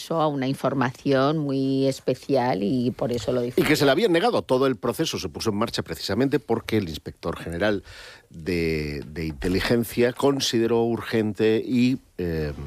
acceso a una información muy especial y por eso lo Y difundió. que se le habían negado. Todo el proceso se puso en marcha precisamente porque el inspector general de inteligencia consideró urgente y